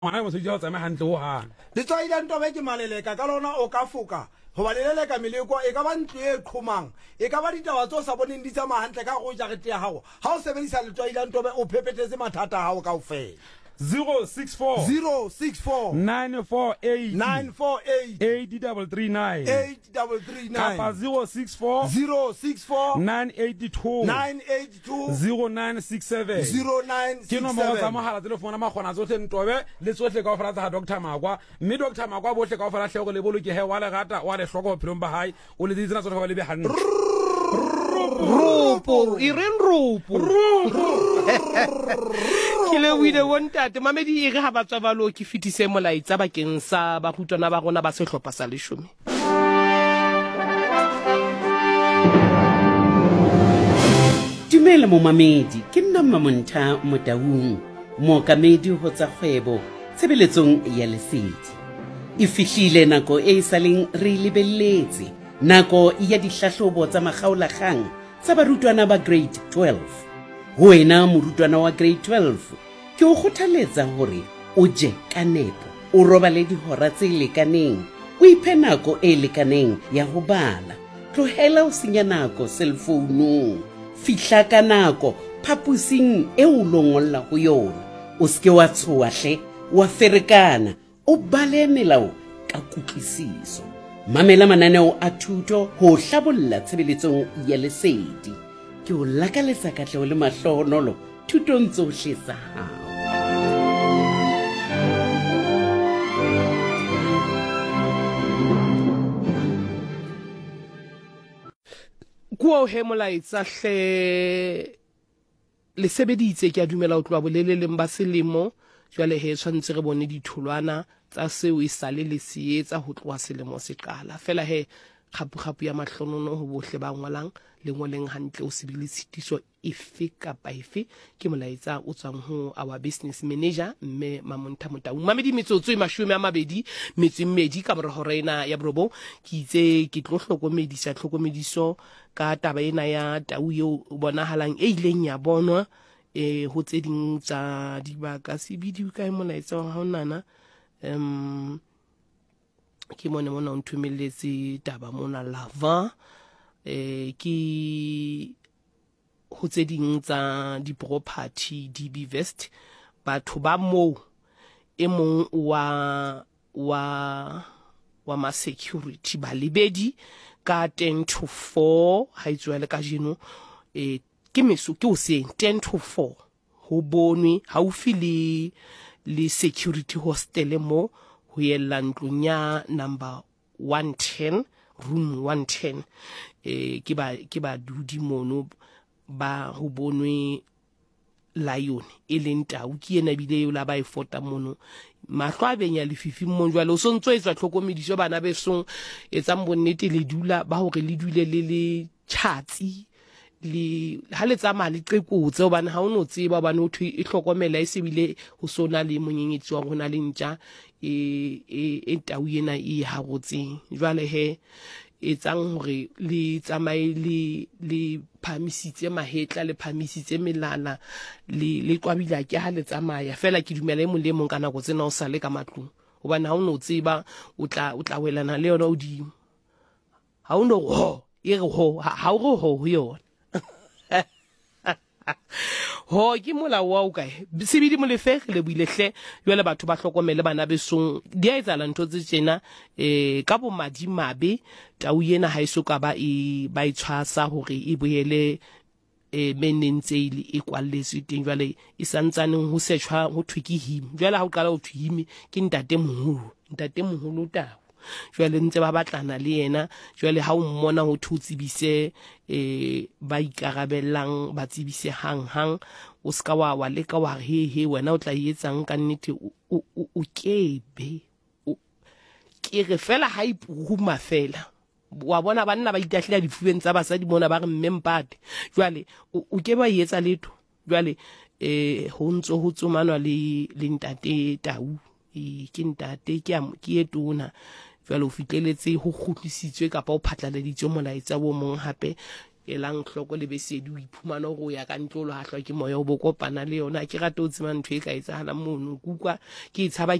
ngwana mo se ja o tsama hantle ho hang le tswa ile ntobe ke maleleka ka lona o ka foka ho ba leleleka meleko e ka ba ntlo e qhomang e ka ba ditaba tso sa boneng di tsama hantle ka go jarete ya hago ha o sebedisa le tswa ile ntobe o phephetetse mathata a hago kaofela 064 948 8339 kapa 064 982 0967 ke nomoro tsa mogala tse fona magona tsotlhe ntobe le tsotlhe ka ofela tsa Dr. Makwa mme Dr. Makwa botle ka ofela hlego le bolokehe wa le gata wa le hloko bophelong ba hae o le ditsena tsotlhe ba le be hantle ropo iren ropo kile wile wontate mamedi ire ha batswa ba lo ke fitise molaitsa bakeng sa ba rutwana ba rona ba sehlopha sa 10. Dumela momamedi ke nna Mamontha Motaung mookamedi ho tsa kgwebo tshebeletsong ya Lesedi. E fihlile nako e saleng re lebelletse nako ya dihlahlobo tsa makgaolakgang tsa barutwana ba grade 12. Ho wena morutwana wa grade 12 ke o kgothaletsa hore o je ka nepo o robale dihora tse lekaneng o iphe nako e lekaneng ya ho bala tlohela o senya nako cellphone fihla ka nako phapusing e o longolla ho yona o ske wa tshoahle wa ferekana o bale melao ka kutlwisiso mamela mananeo a thuto ho hlabolla tshebeletsong ya Lesedi ke o lakaletsa katleho le mahlonolo thutong tsohle tsa hao. Kuo he molaitsa hle le sebeditse ke a dumela o tloa boleleleng ba selemo jwale he tshwantse re bone ditholwana tsa seo e sale le sietsa ho tloa selemo se qala fela he khapu ya mahlonono ho bohle ba ngwalang le ngoleng hantle o sebile tshitiso efe kapa efe ke molaitsa o tswang ho our business manager mme Mamontha Motaung mamedi metsotso e 12 metsemmedi ka mora horena ya brobo ke itse ke tlo hlokomediso ka taba ena ya tau eo bonahalang e ileng ya bonwa ho tse ding tsa dibaka sebidi ka molaitsa wa haonana ke mona o nthumelletse taba mona lava ke ho tse ding tsa di property DB West batho ba mo e mong wa ma security ba lebedi ka 10 to 4 ha itswele ka jeno ke meso ke o seng 10 to 4 ho bonwe haufi le security hostel mo ho yella ntlong ya number 110 room 110 ke ba dudi mono ba ho bonwe lion e leng tau ke ena bile yo la ba e fota mono mahlo a benya lefifi mo jwale o sontso etswa tlhokomediso bana besong etsa mbonnete le dula ba hore le dule le tjhatsi le ha le tsamaya le qekotse hobane ha o no tseba hobane o thwe e hlokomela e sebile ho sona le monyenyetsi wa rona le ntja e tau ena e harotseng jwale he etsang hore le tsamaye le phamisitse mahetla le phamisitse melala le qwabila ke ha le tsamaya fela ke dumela mo le mong kana go tsena o sale ka matlung hobane ha o no tseba o tla welana le yona o di ha o no ho e re ho ha o ho yona ho ke mola wa o kae sebidi mo lefe le builehle jwale batho ba hlokomele bana besong di a etsala ntho tse tsena ka bo madimabe tau yena ha iso ka ba e tshwasa hore e boele menentseile e kwalletswe teng jwale e santsaneng ho setshwa ho thwiki him jwale ha o qala ho thwihimi ke ntate moholo tau jwale ntse ba batlana le yena jwale ha o mmona ho thutsibise ba ikarabellang ba tsibise hang o ska wa leka wa he wena o tla etsang ka nnete o kebe ke re fela ha ipuhuma fela wa bona banna ba itahlile difubeng tsa basadi mona ba re mmempate jwale o ke ba etsa letho jwale ho ntso ho tsomanwa le ntate tau ke ntate ke etona jwale o fitleletse ho khutlisitswe kapa o phatlaladitswe molaetsa wo mong hape elang hloko le besedi o iphumana go ya ka ntle o lo hahlwa ke moya o bo kopana le yona ke rate o tseba ntho e ka etsahalang mono ke utlwa ke e tshaba